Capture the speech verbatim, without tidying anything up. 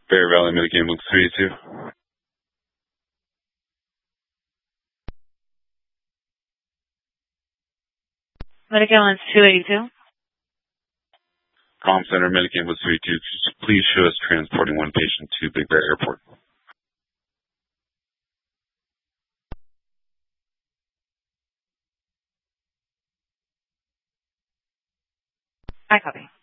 Bear Valley Medicaid Ambulance three two. Medicaid Ambulance two eighty-two. Comm Center Medicaid Ambulance three two. Please show us transporting one patient to Big Bear Airport. I copy.